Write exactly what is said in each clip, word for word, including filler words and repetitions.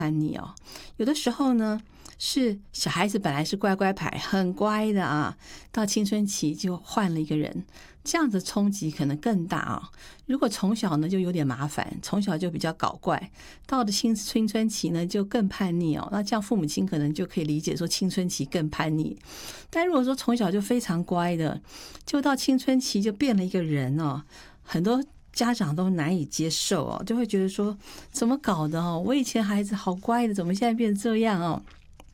叛逆哦。有的时候呢，是小孩子本来是乖乖牌，很乖的啊，到青春期就换了一个人，这样子冲击可能更大啊。如果从小呢就有点麻烦，从小就比较搞怪，到了青青春期呢就更叛逆哦。那这样父母亲可能就可以理解说青春期更叛逆。但如果说从小就非常乖的，就到青春期就变了一个人哦，很多家长都难以接受哦，就会觉得说怎么搞的哦？我以前孩子好乖的，怎么现在变这样哦？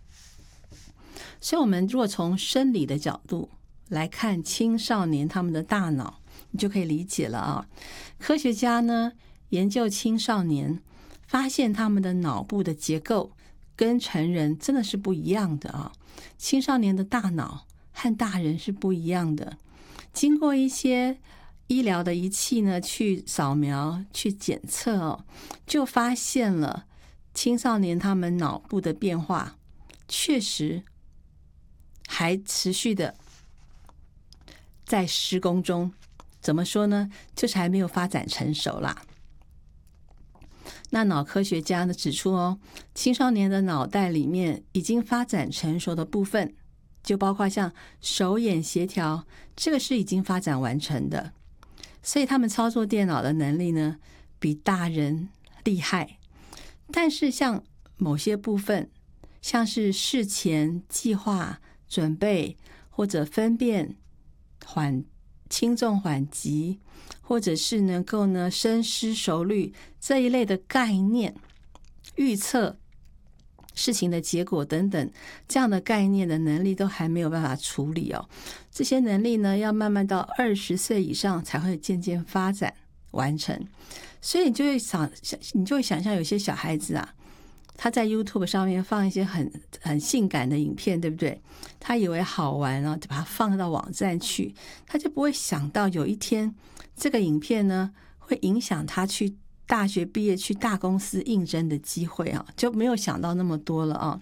所以我们如果从生理的角度来看青少年他们的大脑，你就可以理解了啊。科学家呢研究青少年，发现他们的脑部的结构跟成人真的是不一样的啊。青少年的大脑和大人是不一样的，经过一些医疗的仪器呢去扫描去检测哦，就发现了青少年他们脑部的变化确实还持续的在施工中。怎么说呢？就是还没有发展成熟啦。那脑科学家呢指出哦，青少年的脑袋里面已经发展成熟的部分，就包括像手眼协调，这个是已经发展完成的。所以他们操作电脑的能力呢比大人厉害。但是像某些部分，像是事前计划准备，或者分辨缓轻重缓急，或者是能够呢深思熟虑这一类的概念，预测事情的结果等等，这样的概念的能力都还没有办法处理哦。这些能力呢要慢慢到二十岁以上才会渐渐发展完成。所以你就会想你就会想象有些小孩子啊，他在 YouTube 上面放一些很很性感的影片，对不对？他以为好玩啊，就把它放到网站去，他就不会想到有一天这个影片呢会影响他去大学毕业去大公司应征的机会啊，就没有想到那么多了啊。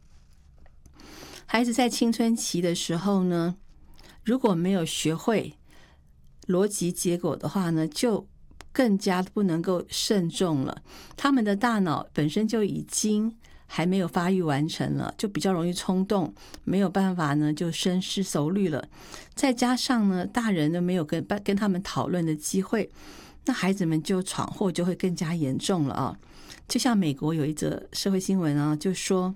孩子在青春期的时候呢，如果没有学会逻辑结果的话呢，就更加不能够慎重了。他们的大脑本身就已经还没有发育完成了，就比较容易冲动，没有办法呢就深思熟虑了。再加上呢大人呢没有跟跟他们讨论的机会，那孩子们就闯祸就会更加严重了啊。就像美国有一则社会新闻啊，就说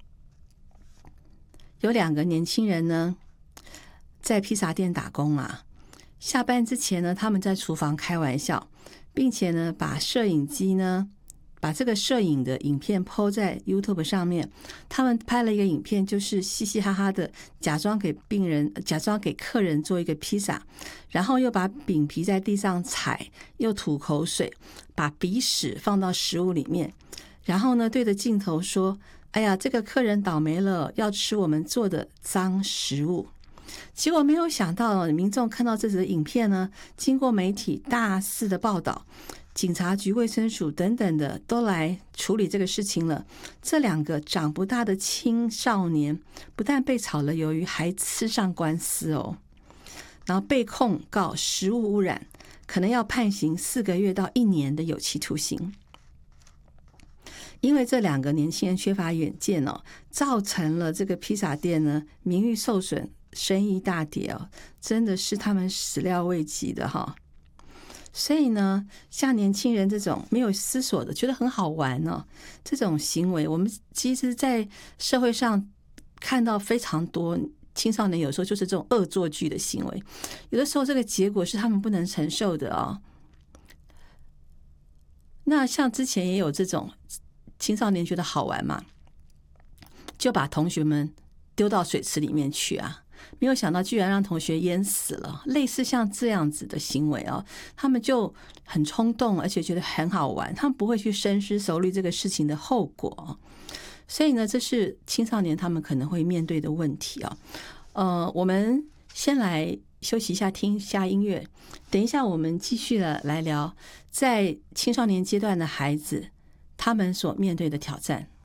有两个年轻人呢在披萨店打工啊，下班之前呢他们在厨房开玩笑，并且呢把摄影机呢把这个摄影的影片 po 在 YouTube 上面。他们拍了一个影片，就是嘻嘻哈哈的假装给病人假装给客人做一个披萨，然后又把饼皮在地上踩，又吐口水，把鼻屎放到食物里面，然后呢对着镜头说，哎呀这个客人倒霉了，要吃我们做的脏食物。结果没有想到民众看到这则影片呢，经过媒体大肆的报道，警察局、卫生署等等的都来处理这个事情了。这两个长不大的青少年不但被炒了鱿鱼，还吃上官司哦，然后被控告食物污染，可能要判刑四个月到一年的有期徒刑。因为这两个年轻人缺乏远见哦，造成了这个披萨店呢名誉受损，生意大跌哦，真的是他们始料未及的哈。所以呢，像年轻人这种没有思索的，觉得很好玩呢、哦，这种行为，我们其实在社会上看到非常多。青少年有时候就是这种恶作剧的行为，有的时候这个结果是他们不能承受的啊、哦。那像之前也有这种青少年觉得好玩嘛，就把同学们丢到水池里面去啊，没有想到居然让同学淹死了。类似像这样子的行为啊，他们就很冲动，而且觉得很好玩，他们不会去深思熟虑这个事情的后果。所以呢，这是青少年他们可能会面对的问题啊。呃，我们先来休息一下，听一下音乐。等一下，我们继续的来聊在青少年阶段的孩子他们所面对的挑战。